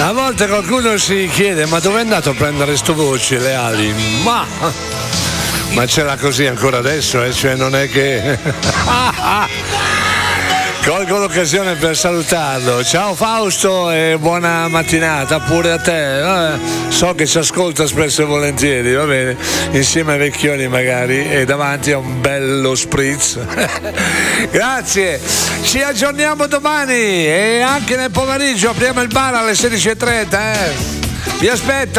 A volte qualcuno si chiede: ma dove è andato a prendere sto voce, le ali? Ma ce l'ha così ancora adesso, cioè non è che. Colgo l'occasione per salutarlo. Ciao Fausto e buona mattinata pure a te. So che ci ascolta spesso e volentieri, va bene, insieme ai vecchioni magari e davanti a un bello spritz. Grazie, ci aggiorniamo domani e anche nel pomeriggio apriamo il bar alle 16:30. Vi aspetto.